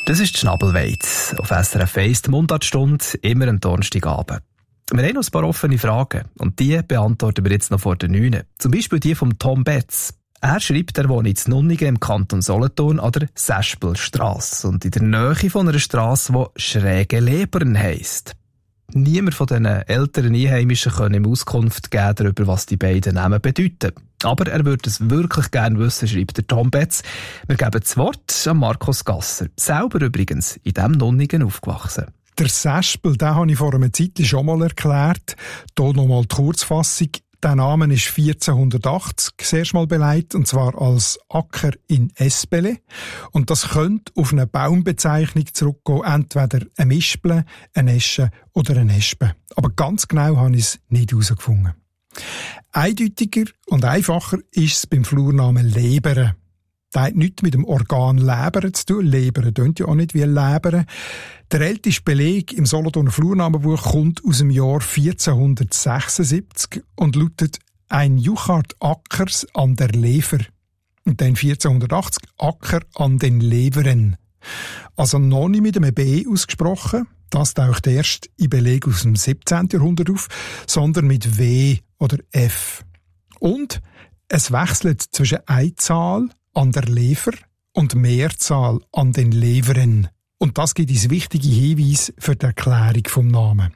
Das ist die Schnabelweiz auf SRF 1, die Mundartstunde, immer am Donnerstagabend. Wir haben noch ein paar offene Fragen und die beantworten wir jetzt noch vor der 9. Zum Beispiel die von Tom Betz. Er schreibt, er wohnt in Nunningen im Kanton Solothurn an der Sespelstrasse und in der Nähe von einer Strasse, die Schräge Lebern heisst. Niemand von diesen älteren Einheimischen kann ihm Auskunft geben darüber, was die beiden Namen bedeuten. Aber er würde es wirklich gerne wissen, schreibt der Tom Betz. Wir geben das Wort an Markus Gasser. Selber übrigens in diesem Nunningen aufgewachsen. Der Sespel, den habe ich vor einer Zeit schon mal erklärt. Hier nochmal die Kurzfassung. Der Name ist 1480 das erste Mal beleidigt, und zwar als Acker in Espele. Und das könnte auf eine Baumbezeichnung zurückgehen, entweder ein Mispel, ein Esche oder ein Espe. Aber ganz genau habe ich es nicht herausgefunden. Eindeutiger und einfacher ist es beim Flurnamen Lebere. Der hat nichts mit dem Organ Leber zu tun. Leber tönt ja auch nicht wie Leber. Der älteste Beleg im Solothurner Flurnamenbuch kommt aus dem Jahr 1476 und lautet «Ein Juchard Ackers an der Lever». Und dann 1480 «Acker an den Leveren». Also noch nicht mit einem B ausgesprochen. Das taucht erst in Beleg aus dem 17. Jahrhundert auf, sondern mit W oder F. Und es wechselt zwischen Einzahl an der Lever und Mehrzahl an den Leveren. Und das gibt uns wichtige Hinweise für die Erklärung vom Namen.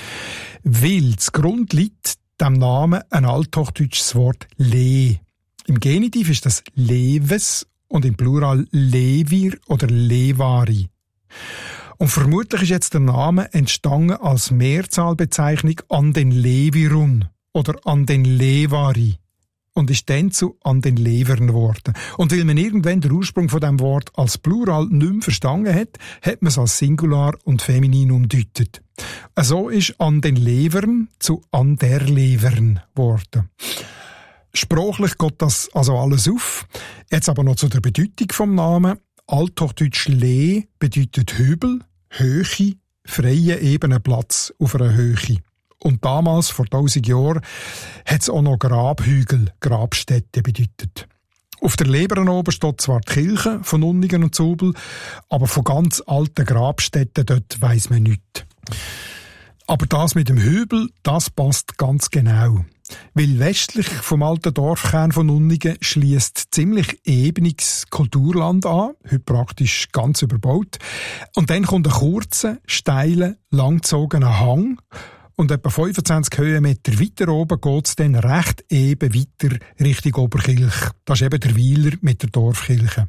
Weil zugrunde liegt dem Namen ein althochdeutsches Wort «le». Im Genitiv ist das «leves» und im Plural «levir» oder «levari». Und vermutlich ist jetzt der Name entstanden als Mehrzahlbezeichnung an den Levirun oder an den Levari und ist dann zu an den Levern geworden. Und weil man irgendwann den Ursprung von dem Wort als Plural nicht mehr verstanden hat, hat man es als Singular und Feminin umdeutet. So ist an den Levern zu an der Levern geworden. Sprachlich geht das also alles auf. Jetzt aber noch zu der Bedeutung vom Namen. Althochdeutsch «le» bedeutet Hügel, Höhe, freie ebene Platz auf einer Höhe. Und damals, vor 1000 Jahren, hat es auch noch Grabhügel, Grabstätte bedeutet. Auf der Leberen oben steht zwar die Kirche von Nunningen und Zubel, aber von ganz alten Grabstätten dort weiss man nichts. Aber das mit dem Hügel, das passt ganz genau. Weil westlich vom alten Dorfkern von Nunningen schliesst ziemlich ebenes Kulturland an, heute praktisch ganz überbaut. Und dann kommt ein kurzer, steiler, langgezogener Hang. Und etwa 25 Höhenmeter weiter oben geht es dann recht eben weiter Richtung Oberkirch. Das ist eben der Weiler mit der Dorfkirche.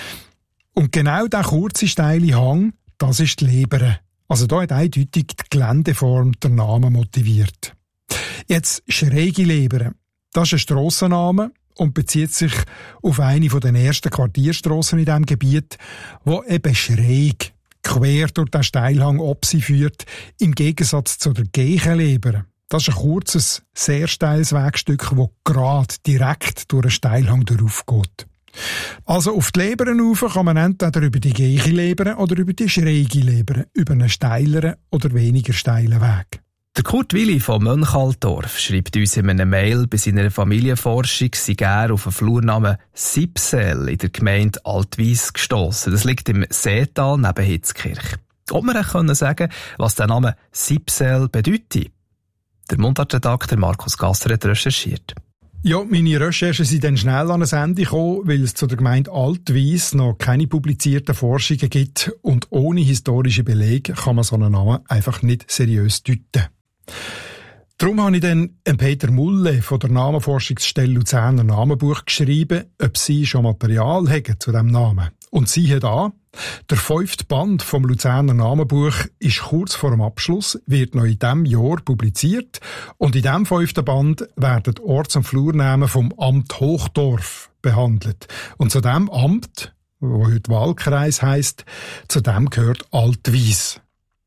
Und genau dieser kurze, steile Hang, das ist die Lebere. Also da hat eindeutig die Geländeform der Namen motiviert. Jetzt schräge Lebere. Das ist ein Strassenname und bezieht sich auf eine der ersten Quartierstrassen in diesem Gebiet, wo eben schräg quer durch den Steilhang ob sie führt, im Gegensatz zu der Geichenleber. Das ist ein kurzes, sehr steiles Wegstück, das gerade direkt durch einen Steilhang durchgeht. Also auf die Leberen rauf kann man entweder über die Geichenleber oder über die schräge Leber, über einen steileren oder weniger steilen Weg. Der Kurt Willi von Mönchalldorf schreibt uns in einer Mail, bei seiner Familienforschung sei er auf den Flurnamen Sipsel in der Gemeinde Altwies gestossen. Das liegt im Seetal neben Hitzkirch. Ob wir auch sagen können, was der Name Sipsel bedeutet? Der Mundartredakteur Markus Gasser hat recherchiert. Ja, meine Recherchen sind dann schnell an ein Ende gekommen, weil es zu der Gemeinde Altwies noch keine publizierten Forschungen gibt und ohne historische Belege kann man so einen Namen einfach nicht seriös deuten. Darum habe ich dann Peter Mulle von der Namenforschungsstelle Luzerner Namenbuch geschrieben, ob sie schon Material haben zu diesem Namen. Und siehe da, der 5. Band vom Luzerner Namenbuch ist kurz vor dem Abschluss, wird noch in diesem Jahr publiziert und in diesem 5. Band werden die Orts- und Flurnamen vom Amt Hochdorf behandelt. Und zu diesem Amt, wo heute Wahlkreis heisst, zu dem gehört Altwies.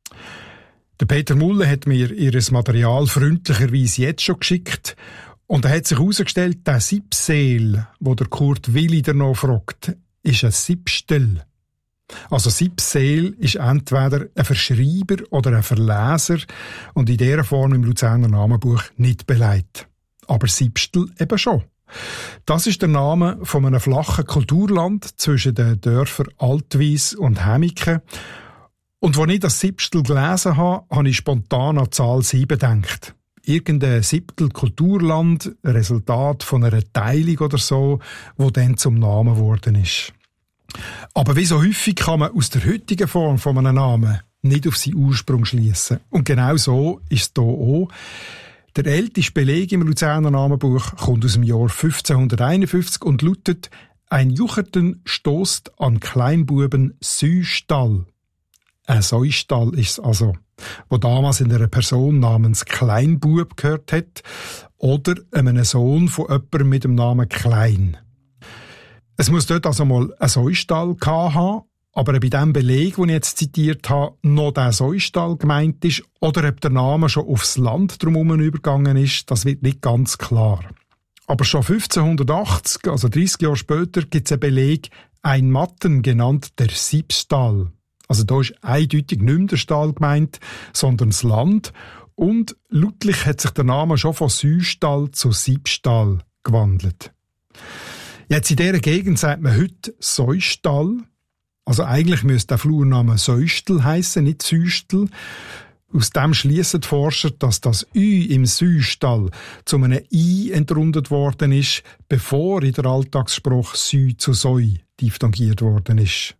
Der Peter Mulle hat mir ihr Material freundlicherweise jetzt schon geschickt und da hat sich herausgestellt, der Sipsel, wo der Kurt Willi noch fragt, ist ein Sipstel. Also Sipsel ist entweder ein Verschreiber oder ein Verleser und in dieser Form im Luzerner Namenbuch nicht beleidigt. Aber Sipstel eben schon. Das ist der Name von einem flachen Kulturland zwischen den Dörfern Altwies und Hämiken. Und als ich das Siebstel gelesen habe ich spontan an die Zahl 7 gedacht. Irgendein Siebtel Kulturland, ein Resultat von einer Teilung oder so, wo dann zum Namen geworden ist. Aber wie so häufig kann man aus der heutigen Form von einem Namen nicht auf seinen Ursprung schliessen. Und genau so ist es hier auch. Der älteste Beleg im Luzerner Namenbuch kommt aus dem Jahr 1551 und lautet: Ein Jucherten stoßt an Kleinbuben Süstall. Ein Säustall ist es also, wo damals in einer Person namens Kleinbub gehört hat oder einem Sohn von jemandem mit dem Namen Klein. Es muss dort also mal ein Säustall gehabt haben, aber bei dem Beleg, den ich jetzt zitiert habe, noch der Säustall gemeint ist oder ob der Name schon aufs Land drumherum übergegangen ist, das wird nicht ganz klar. Aber schon 1580, also 30 Jahre später, gibt es einen Beleg, ein Matten genannt der Siebstall. Also da ist eindeutig nicht mehr der Stall gemeint, sondern das Land. Und lautlich hat sich der Name schon von Süstall zu Siebstall gewandelt. Jetzt in dieser Gegend sagt man heute Säustall. Also eigentlich müsste der Flurname Säustel heissen, nicht Süstel. Aus dem schliessen die Forscher, dass das Ü im Süstall zu einem I entrundet worden ist, bevor in der Alltagsspruch Sü zu Säu diphthongiert worden ist.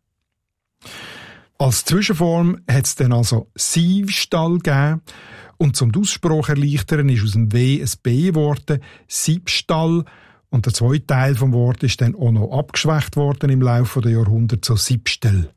Als Zwischenform hat es dann also Siebstall gegeben und zum Aussprache erleichtern ist aus dem W ein B geworden, Siebstall. Und der zweite Teil vom Wort ist dann auch noch abgeschwächt worden im Laufe der Jahrhunderte zu Siebstel.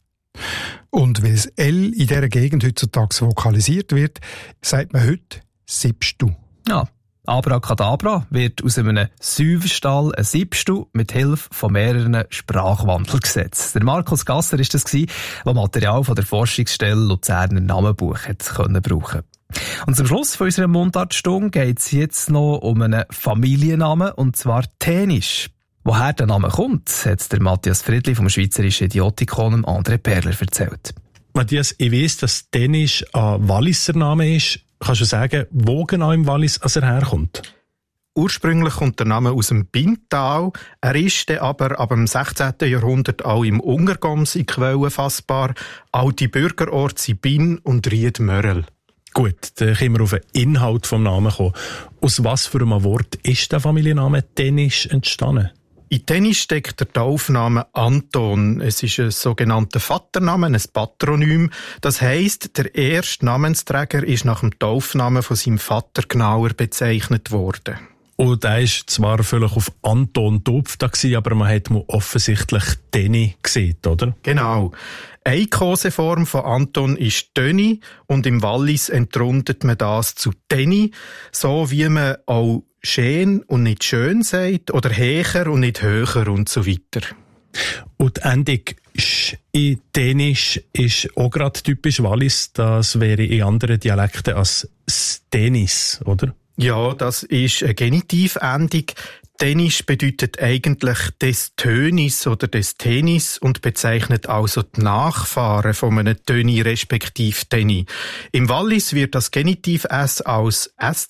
Und weil das L in dieser Gegend heutzutage vokalisiert wird, sagt man heute Siebstu. Ja, Abracadabra wird aus einem Süverstall ein Siebstu mit Hilfe von mehreren Sprachwandel gesetzt. Der Markus Gasser war das, der Material von der Forschungsstelle Luzerner Namenbuch brauchen konnte. Und zum Schluss von unserer Mundartstunde geht es jetzt noch um einen Familiennamen, und zwar Tänisch. Woher der Name kommt, hat der Matthias Friedli vom Schweizerischen Idiotikon André Perler erzählt. Matthias, ich weiss, dass Tänisch ein Walliser Name ist. Kannst du sagen, wo genau im Wallis er herkommt? Ursprünglich kommt der Name aus dem Binntal. Er ist dann aber ab dem 16. Jahrhundert auch im Ungergoms in Quellen fassbar. Alte Bürgerorte sind Binn und Ried-Mörel. Gut, dann können wir auf den Inhalt des Namens kommen. Aus was für einem Wort ist der Familienname Tänisch entstanden? In Tänisch steckt der Taufname Anton. Es ist ein sogenannter Vatername, ein Patronym. Das heisst, der erste Namensträger ist nach dem Taufnamen von seinem Vater genauer bezeichnet worden. Und er ist zwar vielleicht auf Anton getauft, aber man hat offensichtlich Teni gesehen, oder? Genau. Eine Koseform von Anton ist Töni und im Wallis entrundet man das zu Teni, so wie man auch schön und nicht schön sagt oder hecher und nicht höher und so weiter. Und die Endung «sch» in Tänisch ist auch gerade typisch Wallis, das wäre in anderen Dialekten als «stenis», oder? Ja, das ist eine Genitivendung. Tänisch bedeutet eigentlich des Tönis oder des Tenis und bezeichnet also die Nachfahren von einem Töni respektive Teni. Im Wallis wird das Genitiv S als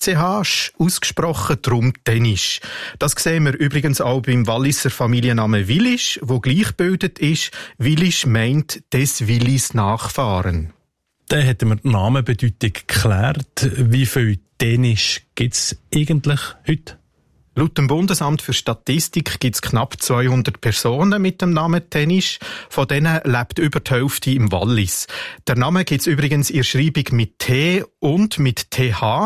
SCH ausgesprochen, drum Tänisch. Das sehen wir übrigens auch beim Walliser Familiennamen Willisch, wo gleichgebildet ist. Willisch meint des Willis Nachfahren. Dann hätten wir die Namenbedeutung geklärt. Wie viel Tänisch gibt es eigentlich heute? Laut dem Bundesamt für Statistik gibt es knapp 200 Personen mit dem Namen Tänisch. Von denen lebt über die Hälfte im Wallis. Der Name gibt es übrigens in der Schreibung mit T und mit TH.